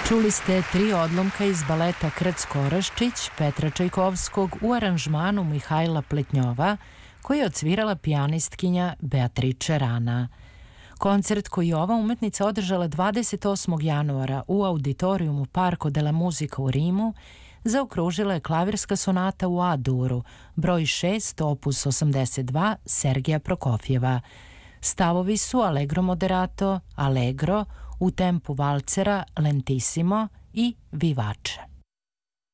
Čuli ste 3 odlomka iz baleta Krc-Koraščić Petra Čajkovskog u aranžmanu Mihajla Pletnjova, koji je odsvirala pijanistkinja Beatrice Rana. Koncert koji je ova umetnica održala 28. januara u auditorijumu Parco della Musica u Rimu zaokružila je klavirska sonata u A-duru, broj 6, opus 82, Sergeja Prokofjeva. Stavovi su allegro moderato, allegro, u tempu valcera lentissimo i vivace.